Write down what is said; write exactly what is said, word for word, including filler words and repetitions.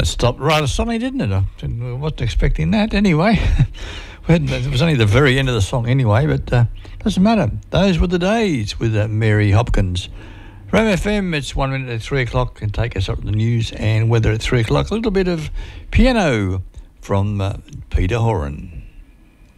It stopped rather suddenly, didn't it? I didn't- I wasn't expecting that anyway. We hadn't- It was only the very end of the song anyway, but uh, doesn't matter. Those were the days with uh, Mary Hopkins. Ram F M, it's one minute at three o'clock, and take us up to the news and weather at three o'clock. A little bit of piano from uh, Peter Horan.